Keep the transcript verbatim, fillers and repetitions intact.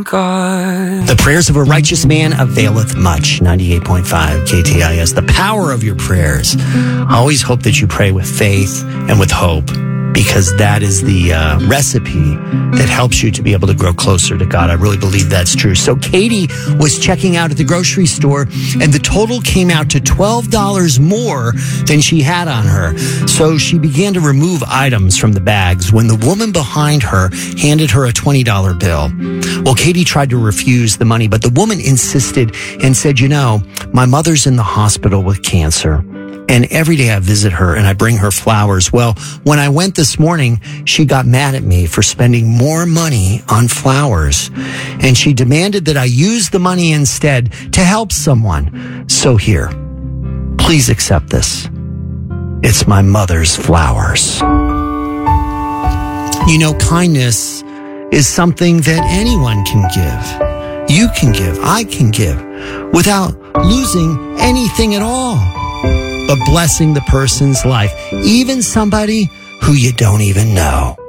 God. The prayers of a righteous man availeth much. ninety-eight point five K T I S. The power of your prayers. I always hope that you pray with faith and with hope, because that is the uh, recipe that helps you to be able to grow closer to God. I really believe that's true. So Katie was checking out at the grocery store, and the total came out to twelve dollars more than she had on her. So she began to remove items from the bags when the woman behind her handed her a twenty dollar bill. Well, Katie tried to refuse the money, but the woman insisted and said, you know, my mother's in the hospital with cancer. And every day I visit her and I bring her flowers. Well, when I went this morning, she got mad at me for spending more money on flowers. And she demanded that I use the money instead to help someone. So here, please accept this. It's my mother's flowers. You know, kindness is something that anyone can give. You can give, I can give, without losing anything at all, but blessing the person's life, even somebody who you don't even know.